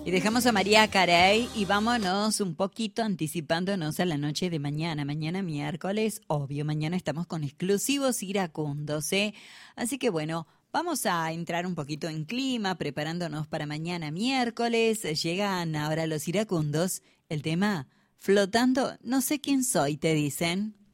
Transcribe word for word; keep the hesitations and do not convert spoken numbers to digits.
Y dejamos a María Carey y vámonos un poquito anticipándonos a la noche de mañana. Mañana miércoles, obvio, mañana estamos con exclusivos iracundos, ¿eh? Así que bueno, vamos a entrar un poquito en clima, preparándonos para mañana miércoles. Llegan ahora los iracundos, el tema Flotando, no sé quién soy, te dicen.